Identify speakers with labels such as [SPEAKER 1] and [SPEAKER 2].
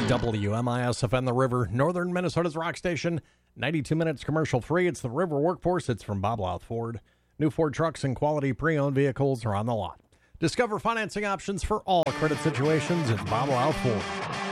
[SPEAKER 1] WMISFN The River, Northern Minnesota's rock station, 92 minutes commercial free. It's the River Workforce. It's from Bob Louth Ford. New Ford trucks and quality pre-owned vehicles are on the lot. Discover financing options for all credit situations. It's Bob Louth Ford.